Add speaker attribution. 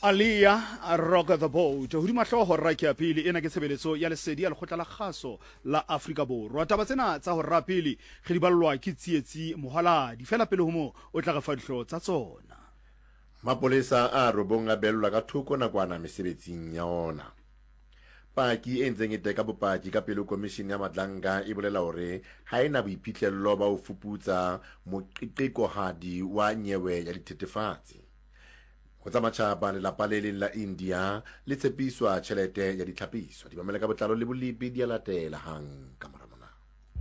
Speaker 1: Alia Rock the Boat hodima hloho ra ke apile ena ke tshebeletso ya lesedi ya lekgotla la kgaso la Afrika Borwa taba tsena tsa ho rapile ge di ballwa ke tsietsi mohala di fela pele ho mo o tla ga fa dihlo tsa tsona.
Speaker 2: Mapolesa a robong a bellwa ka thoko nakwana mesebetsing ya ona. Paki e ntseng e teka bopaki ka pele komishini ya Madlanga e bolela hore ha ena boiphihlello ba ho fuputsa moqiqohadi wa nyewe ya dithethefatsi. Ho tsa matjhaba lelapa le leng la India le tshepiswa tjhelete ya ditlhapiso. Di mamela ka botlalo le bolipi di a latela hang ka mora.